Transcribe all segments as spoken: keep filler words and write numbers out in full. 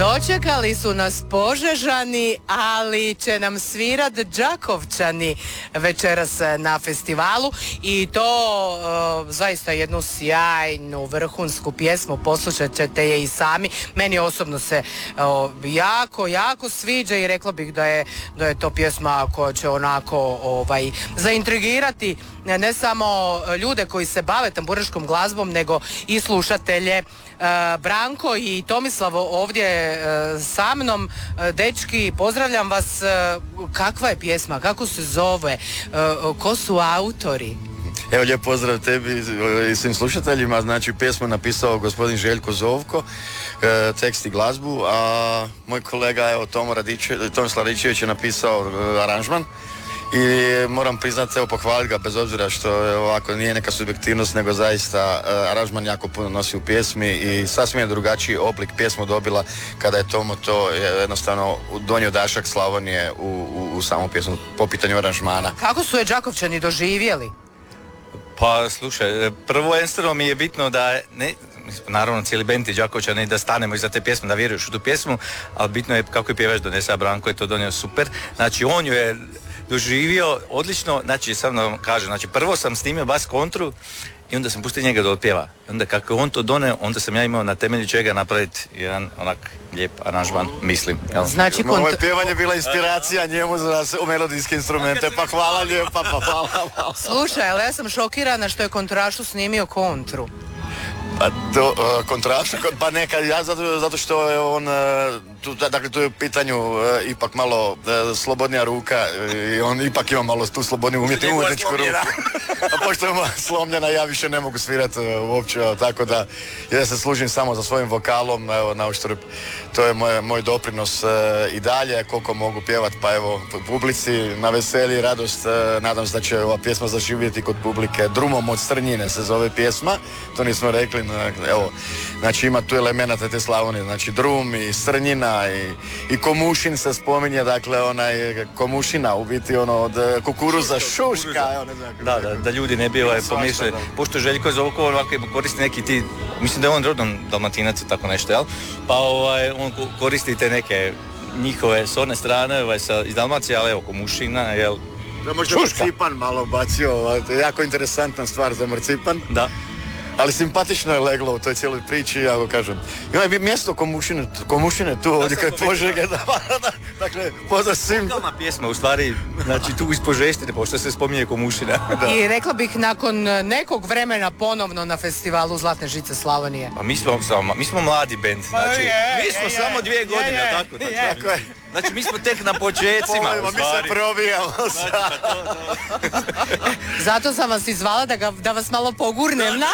Dočekali su nas Požežani, ali će nam svirat Đakovčani večeras na festivalu i to uh, zaista jednu sjajnu vrhunsku pjesmu, poslušat ćete je i sami. Meni osobno se uh, jako, jako sviđa i rekla bih da je, da je to pjesma koja će onako ovaj, zaintrigirati ne samo ljude koji se bave tamburaškom glazbom, nego i slušatelje. Branko i Tomislav ovdje sa mnom. Dečki, pozdravljam vas. Kakva je pjesma? Kako se zove? Ko su autori? Evo, lijep pozdrav tebi i svim slušateljima. Znači, pjesmu napisao gospodin Željko Zovko, tekst i glazbu, a moj kolega, evo, Tomo Radičević, Tomislav Radičević je napisao aranžman. I moram priznati, evo, pohvaliti ga, bez obzira što ovako nije neka subjektivnost, nego zaista uh, aranžman jako puno nosi u pjesmi i sasvim je drugačiji oblik pjesmu dobila kada je Tomo to jednostavno donio dašak Slavonije u, u, u samu pjesmu po pitanju aranžmana. Kako su je Đakovčani doživjeli? Pa slušaj, prvo jednostavno mi je bitno da ne, naravno cijeli bend i Đakovčani, da stanemo iza te pjesme, da vjeruješ u tu pjesmu, ali bitno je kako je pjevač donese, a Branko je to donio super. Znači on ju je doživio odlično, znači sam da vam kažem, znači prvo sam snimio bas kontru i onda sam pustio njega da otpjeva. Onda kako on to doneo, onda sam ja imao na temelju čega napraviti jedan onak lijep aranžman, mislim. Jel? Znači, kont... Moje pjevanje bila inspiracija njemu za melodijske instrumente, pa hvala lijepa, pa hvala. Slušaj, ali ja sam šokirana što je kontrašu snimio kontru. Pa do, uh, kontrašu, pa neka, ja zato, zato što je on, uh, tu, dakle tu je u pitanju uh, ipak malo uh, slobodnija ruka uh, i on ipak ima malo tu slobodniju umjetni umjetničku ruku. A pošto je moja slomljena, ja više ne mogu svirati uh, uopće, uh, tako da ja se služim samo za svojim vokalom, evo, na uštrb, to je moj, moj doprinos uh, i dalje, koliko mogu pjevati, pa evo, publici na veselje i radost, uh, nadam se da će ova pjesma zaživjeti kod publike. Drumom od Strnjine se zove pjesma, to nismo rekli. Evo, znači ima tu elemenata te Slavonije, znači drum i Strnjina i, i Komušin se spominje, dakle onaj Komušina u biti ono od kukuruza, šuška, evo, ne znam kako da, da, da ljudi ne bi ovaj pomišljali, pošto Željko Zovko ovako koristi neki ti, mislim da je on rodom Dalmatinac i tako nešto, jel? Pa ovaj, on koristi te neke njihove sorne strane ovaj, sa, iz Dalmacije, ali evo Komušina, jel? Da, možda marcipan malo bacio, ovaj, jako interesantna stvar za marcipan. Da. Ali simpatično je leglo u toj cijeloj priči, ja go kažem. Ima mjesto Komušine, Komušine tu ovdje kad Požege, da, da, dakle, pozdrav svim. Kalma pjesma, u stvari, znači tu iz Požeštine, pošto se spominje Komušina. Da. I rekla bih nakon nekog vremena ponovno na festivalu Zlatne žice Slavonije. Pa mi smo, samo, mi smo mladi bend, znači, je, mi smo je, samo dvije godine, je, tako, znači, je. znači, znači mi smo tek na počecima, Pojma, u mi stvari. se probijamo Znači, pa to, to. Zato sam vas izvala da, ga, da vas malo pogurnem na...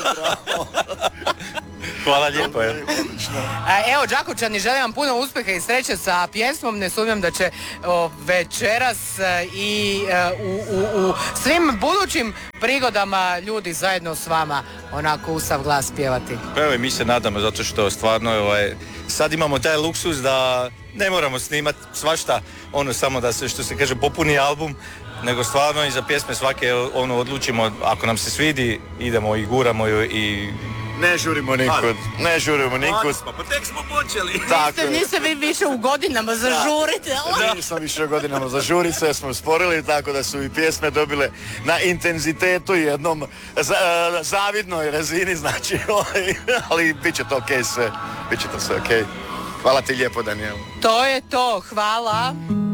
Hvala lijepo. Je. Evo, Đakovčani, želim vam puno uspjeha i sreće sa pjesmom. Ne sumnjam da će o, večeras i e, u, u, u svim budućim prigodama ljudi zajedno s vama onako u sav glas pjevati. Pa evo, mi se nadamo, zato što stvarno ovaj, sad imamo taj luksuz da ne moramo snimati svašta, ono samo da se, što se kaže, popuni album, nego stvarno i za pjesme svake ono odlučimo, ako nam se svidi, idemo i guramo ju i... Ne žurimo nikud, ne žurimo nikud. Pa tek smo počeli. Niste, niste vi više u godinama za žurite, ali? Nisam više u godinama za žurit, sve smo usporili, tako da su i pjesme dobile na intenzitetu jednom za, zavidnoj razini, znači, ali bit će to okej okay sve, bit će to sve okej. Okay. Hvala ti lijepo, Danijel. To je to, hvala.